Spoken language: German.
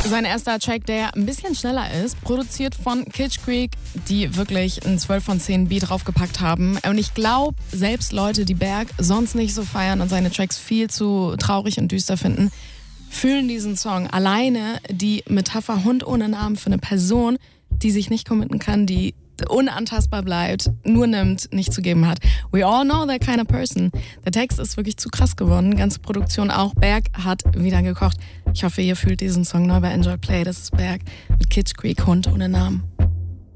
Sein erster Track, der ein bisschen schneller ist, produziert von Kitsch Creek, die wirklich einen 12 von 10 Beat draufgepackt haben. Und ich glaube, selbst Leute, die Berg sonst nicht so feiern und seine Tracks viel zu traurig und düster finden, fühlen diesen Song. Alleine die Metapher Hund ohne Namen für eine Person, die sich nicht committen kann, die unantastbar bleibt, nur nimmt, nicht zu geben hat. We all know that kind of person. Der Text ist wirklich zu krass geworden. Ganze Produktion auch. Berg hat wieder gekocht. Ich hoffe, ihr fühlt diesen Song neu bei Enjoy Play. Das ist Berg mit Kitsch Creek, Hund ohne Namen.